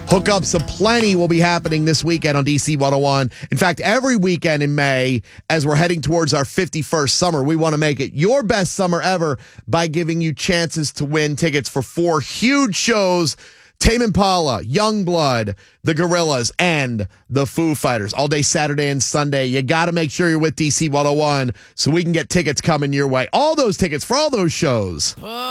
Hookups aplenty will be happening this weekend on DC 101. In fact, every weekend in May, as we're heading towards our 51st summer, we want to make it your best summer ever by giving you chances to win tickets for 4 huge shows: Tame Impala, Youngblood, the Gorillaz, and the Foo Fighters. All day Saturday and Sunday. You got to make sure you're with DC 101 so we can get tickets coming your way. All those tickets for all those shows.